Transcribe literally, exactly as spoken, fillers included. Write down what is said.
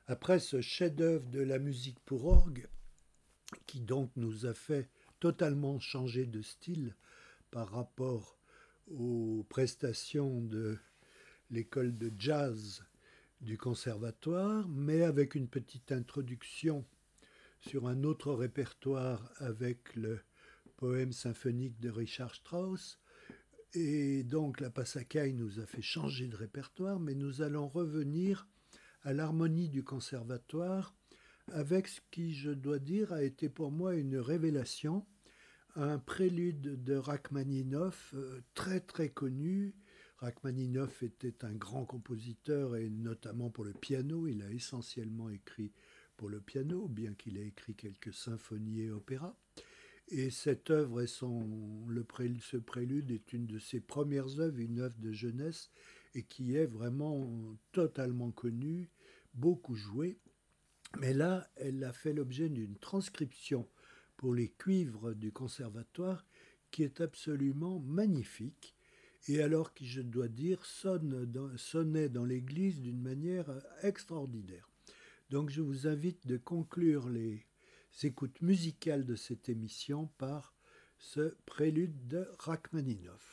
Après ce chef-d'œuvre de la musique pour orgue, qui donc nous a fait totalement changer de style par rapport aux prestations de l'école de jazz du conservatoire, mais avec une petite introduction sur un autre répertoire avec le poème symphonique de Richard Strauss. Et donc la Passacaille nous a fait changer de répertoire, mais nous allons revenir à l'harmonie du conservatoire avec ce qui, je dois dire, a été pour moi une révélation, un prélude de Rachmaninoff euh, très très connu. Rachmaninoff était un grand compositeur et notamment pour le piano. Il a essentiellement écrit pour le piano, bien qu'il ait écrit quelques symphonies et opéras. Et cette œuvre et son, le pré, ce prélude est une de ses premières œuvres, une œuvre de jeunesse, et qui est vraiment totalement connue, beaucoup jouée. Mais là, elle a fait l'objet d'une transcription pour les cuivres du conservatoire qui est absolument magnifique. Et alors qui, je dois dire, sonne dans, sonnait dans l'église d'une manière extraordinaire. Donc je vous invite de conclure les écoutes musicales de cette émission par ce prélude de Rachmaninoff.